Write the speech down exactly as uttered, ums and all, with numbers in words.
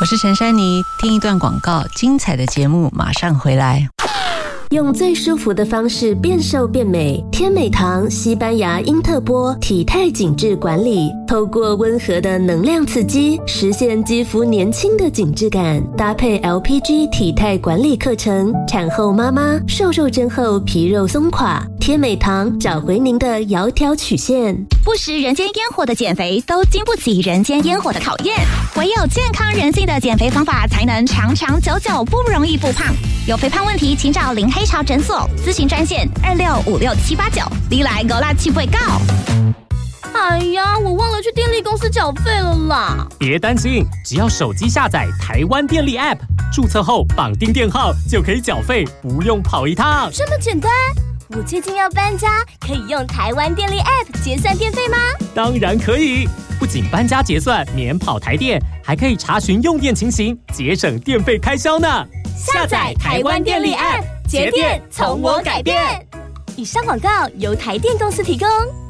我是陈珊妮，听一段广告，精彩的节目马上回来。 用最舒服的方式变瘦变美，天美堂西班牙英特波体态紧致管理，透过温和的能量刺激，实现肌肤年轻的紧致感。搭配 L P G 体态管理课程，产后妈妈瘦肉针后皮肉松垮，天美堂找回您的窈窕曲线。 不食人间烟火的减肥，都经不起人间烟火的考验。唯有健康人性的减肥方法，才能长长久久不容易复胖。有肥胖问题，请找林黑潮诊所咨询专线二六五六七八九，你来勾拉气会告。 哎呀，我忘了去电力公司缴费了啦！ 别担心，只要手机下载台湾电力 App， 注册后绑定电号就可以缴费，不用跑一趟。 这么简单？我最近要搬家，可以用台湾电力 App 结算电费吗？ 当然可以，不仅搬家结算免跑台电，还可以查询用电情形，节省电费开销呢。 下载台湾电力 App， 节电从我改变。以上广告由台电公司提供。